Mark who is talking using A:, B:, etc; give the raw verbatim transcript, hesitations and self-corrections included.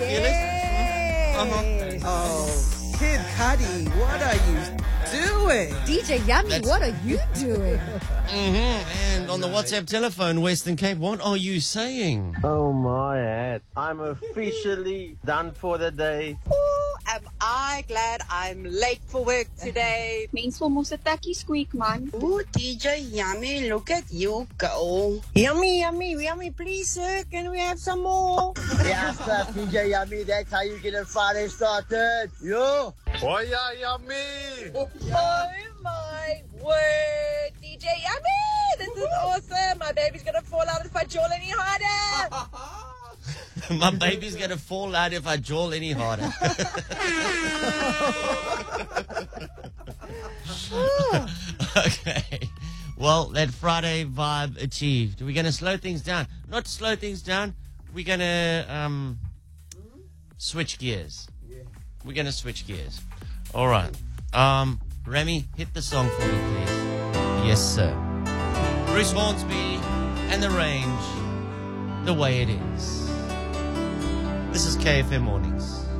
A: Yes.
B: Uh-huh. Oh, Kid Cudi, what are you doing?
A: D J Yummy,
C: That's-
A: what are you doing?
C: Mm-hmm. And on the WhatsApp telephone, Western Cape, what are you saying?
D: Oh my head. I'm officially done for the day.
E: Ooh, am I glad I'm late for work today.
F: Mens wil mos 'n tekkie squeak, man.
E: Ooh, D J Yummy, look at you go.
G: Yummy, yummy, yummy, please, sir. Can we have some more?
D: Yes, that's D J Yummy. That's how you get a Friday started. Yo.
H: Oh yeah, yummy!
E: Oh my word, D J Yummy! This is awesome. My baby's gonna fall out if I jaw any harder.
C: My baby's going to fall out if I jaw any harder. Okay. Well, that Friday vibe achieved. We're going to slow things down. Not slow things down. We're going to um, switch gears. We're going to switch gears. All right. Um, Remy, hit the song for me, please. Yes, sir. Bruce Hornsby and The Range, The Way It Is. This is K F M Mornings.